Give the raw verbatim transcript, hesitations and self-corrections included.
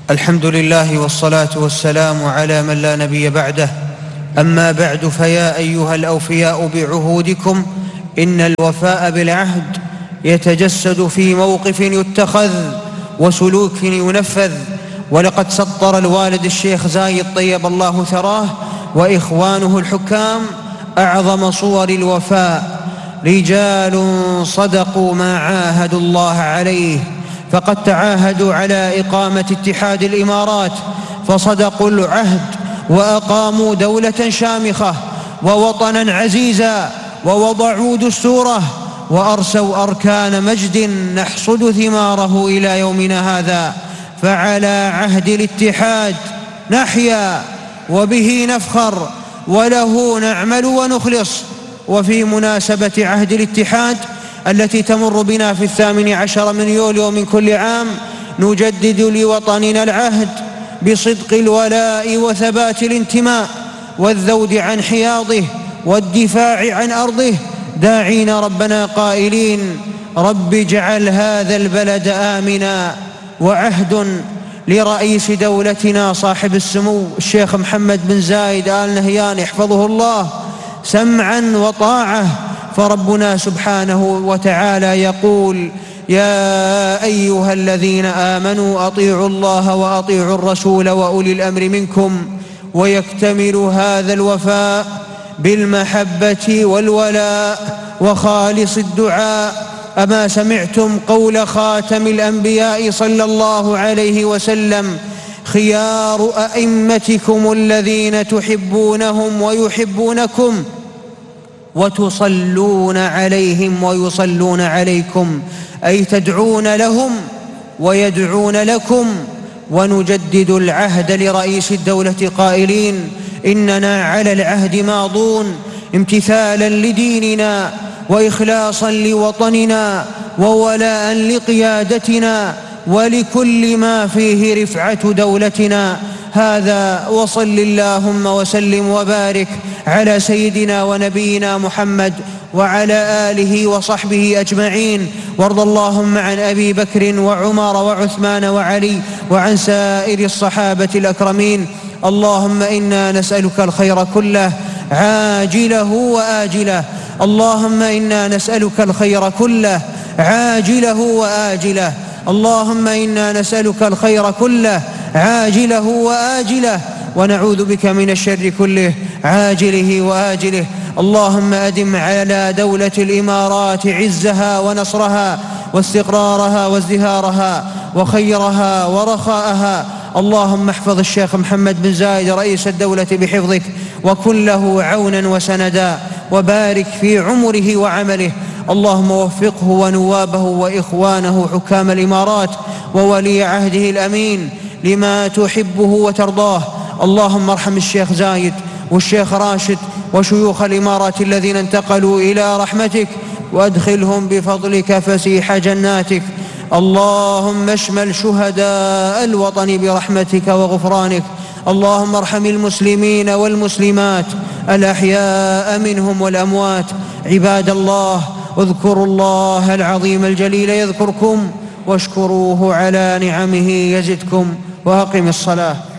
الحمد لله والصلاة والسلام على من لا نبي بعده. أما بعد، فيا أيها الأوفياء بعهودكم، إن الوفاء بالعهد يتجسد في موقف يتخذ وسلوك ينفذ. ولقد سطر الوالد الشيخ زايد طيب الله ثراه وإخوانه الحكام أعظم صور الوفاء، رجال صدقوا ما عاهدوا الله عليه، فقد تعاهدوا على إقامة اتحاد الإمارات فصدقوا العهد وأقاموا دولة شامخة ووطنا عزيزا، ووضعوا دستوره وأرسوا أركان مجد نحصد ثماره إلى يومنا هذا. فعلى عهد الاتحاد نحيا وبه نفخر وله نعمل ونخلص. وفي مناسبة عهد الاتحاد التي تمر بنا في الثامن عشر من يوليو من كل عام، نجدد لوطننا العهد بصدق الولاء وثبات الانتماء والذود عن حياضه والدفاع عن أرضه، داعين ربنا قائلين: رب اجعل هذا البلد آمنا. وعهد لرئيس دولتنا صاحب السمو الشيخ محمد بن زايد آل نهيان يحفظه الله سمعا وطاعة، فربنا سبحانه وتعالى يقول: يا أيها الذين آمنوا أطيعوا الله وأطيعوا الرسول وأولي الأمر منكم. ويكتمل هذا الوفاء بالمحبة والولاء وخالص الدعاء. أما سمعتم قول خاتم الأنبياء صلى الله عليه وسلم: خيار أئمتكم الذين تحبونهم ويحبونكم وتصلون عليهم ويصلون عليكم، أي تدعون لهم ويدعون لكم. ونجدد العهد لرئيس الدولة قائلين: إننا على العهد ماضون امتثالا لديننا وإخلاصا لوطننا وولاء لقيادتنا ولكل ما فيه رفعة دولتنا. هذا، وصل اللهم وسلم وبارك على سيدنا ونبينا محمد وعلى آله وصحبه أجمعين. وارض اللهم عن أبي بكر وعمر وعثمان وعلي وعن سائر الصحابة الأكرمين. اللهم إنا نسألك الخير كله عاجله وآجله. اللهم إنا نسألك الخير كله عاجله وآجله. اللهم إنا نسألك الخير كله عاجله وآجله، ونعوذ بك من الشر كله عاجله وآجله. اللهم أدم على دولة الإمارات عزها ونصرها واستقرارها وازدهارها وخيرها ورخاءها. اللهم احفظ الشيخ محمد بن زايد رئيس الدولة بحفظك، وكن له عونا وسندا، وبارك في عمره وعمله. اللهم وفقه ونوابه وإخوانه حكام الإمارات وولي عهده الأمين لما تحبه وترضاه. اللهم ارحم الشيخ زايد والشيخ راشد وشيوخ الإمارات الذين انتقلوا إلى رحمتك، وادخلهم بفضلك فسيح جناتك. اللهم اشمل شهداء الوطن برحمتك وغفرانك. اللهم ارحم المسلمين والمسلمات الأحياء منهم والأموات. عباد الله، اذكروا الله العظيم الجليل يذكركم، واشكروه على نعمه يزدكم، وأقم الصلاة.